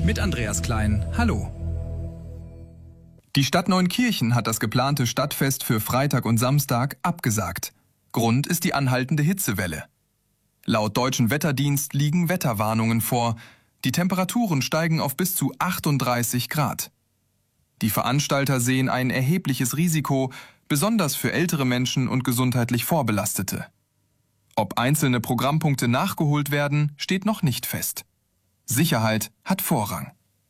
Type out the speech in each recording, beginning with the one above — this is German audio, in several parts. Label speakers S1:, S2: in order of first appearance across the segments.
S1: mit Andreas Klein. Hallo. Die Stadt Neunkirchen hat das geplante Stadtfest für Freitag und Samstag abgesagt. Grund ist die anhaltende Hitzewelle. Laut Deutschen Wetterdienst liegen Wetterwarnungen vor. Die Temperaturen steigen auf bis zu 38 Grad. Die Veranstalter sehen ein erhebliches Risiko, besonders für ältere Menschen und gesundheitlich Vorbelastete. Ob einzelne Programmpunkte nachgeholt werden, steht noch nicht fest. Sicherheit hat Vorrang.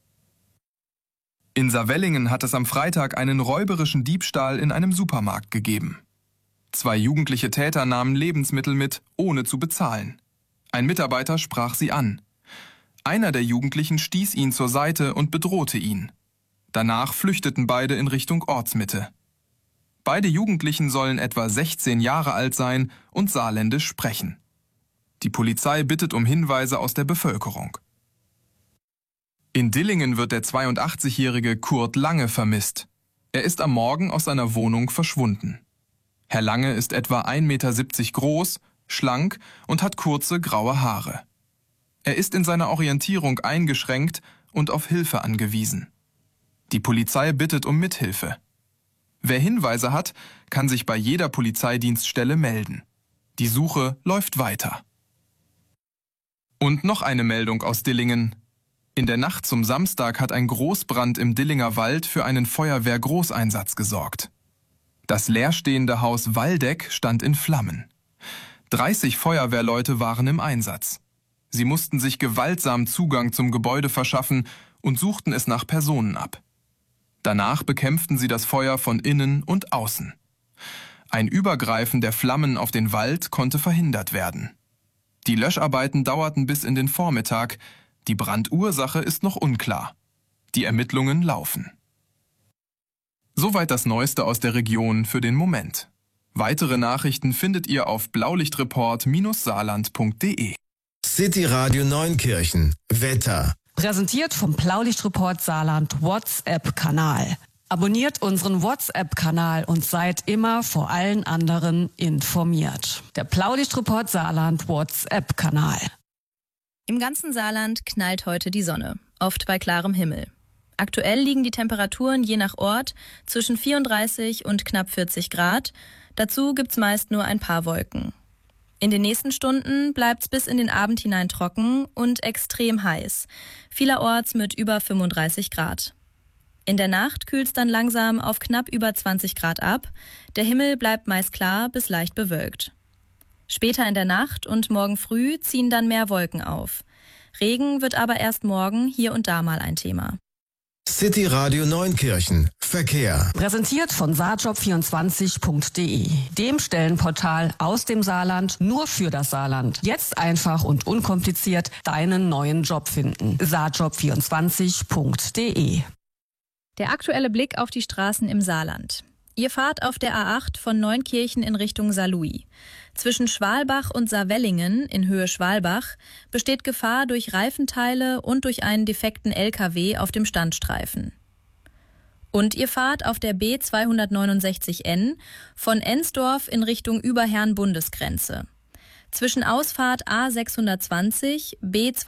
S1: In Saarwellingen hat es am Freitag einen räuberischen Diebstahl in einem Supermarkt gegeben. 2 jugendliche Täter nahmen Lebensmittel mit, ohne zu bezahlen. Ein Mitarbeiter sprach sie an. Einer der Jugendlichen stieß ihn zur Seite und bedrohte ihn. Danach flüchteten beide in Richtung Ortsmitte. Beide Jugendlichen sollen etwa 16 Jahre alt sein und saarländisch sprechen. Die Polizei bittet um Hinweise aus der Bevölkerung. In Dillingen wird der 82-jährige Kurt Lange vermisst. Er ist am Morgen aus seiner Wohnung verschwunden. Herr Lange ist etwa 1,70 Meter groß, schlank und hat kurze graue Haare. Er ist in seiner Orientierung eingeschränkt und auf Hilfe angewiesen. Die Polizei bittet um Mithilfe. Wer Hinweise hat, kann sich bei jeder Polizeidienststelle melden. Die Suche läuft weiter. Und noch eine Meldung aus Dillingen. In der Nacht zum Samstag hat ein Großbrand im Dillinger Wald für einen Feuerwehr-Großeinsatz gesorgt. Das leerstehende Haus Waldeck stand in Flammen. 30 Feuerwehrleute waren im Einsatz. Sie mussten sich gewaltsam Zugang zum Gebäude verschaffen und suchten es nach Personen ab. Danach bekämpften sie das Feuer von innen und außen. Ein Übergreifen der Flammen auf den Wald konnte verhindert werden. Die Löscharbeiten dauerten bis in den Vormittag. Die Brandursache ist noch unklar. Die Ermittlungen laufen. Soweit das Neueste aus der Region für den Moment. Weitere Nachrichten findet ihr auf blaulichtreport-saarland.de.
S2: City Radio Neunkirchen. Wetter.
S3: Präsentiert vom Blaulichtreport Saarland WhatsApp-Kanal. Abonniert unseren WhatsApp-Kanal und seid immer vor allen anderen informiert. Der Blaulichtreport Saarland WhatsApp-Kanal.
S4: Im ganzen Saarland knallt heute die Sonne, oft bei klarem Himmel. Aktuell liegen die Temperaturen je nach Ort zwischen 34 und knapp 40 Grad. Dazu gibt's meist nur ein paar Wolken. In den nächsten Stunden bleibt's bis in den Abend hinein trocken und extrem heiß, vielerorts mit über 35 Grad. In der Nacht kühlt's dann langsam auf knapp über 20 Grad ab. Der Himmel bleibt meist klar bis leicht bewölkt. Später in der Nacht und morgen früh ziehen dann mehr Wolken auf. Regen wird aber erst morgen hier und da mal ein Thema.
S2: City Radio Neunkirchen. Verkehr.
S3: Präsentiert von saarjob24.de, dem Stellenportal aus dem Saarland nur für das Saarland. Jetzt einfach und unkompliziert deinen neuen Job finden. saarjob24.de.
S4: Der aktuelle Blick auf die Straßen im Saarland. Ihr fahrt auf der A8 von Neunkirchen in Richtung Saarlouis. Zwischen Schwalbach und Saarwellingen in Höhe Schwalbach besteht Gefahr durch Reifenteile und durch einen defekten LKW auf dem Standstreifen. Und ihr fahrt auf der B269N von Ensdorf in Richtung Überherrn-Bundesgrenze. Zwischen Ausfahrt A620,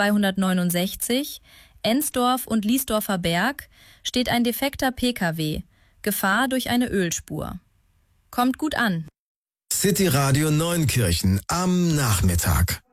S4: B269, Ensdorf und Liesdorfer Berg steht ein defekter Pkw. Gefahr durch eine Ölspur. Kommt gut an.
S2: City Radio Neunkirchen am Nachmittag.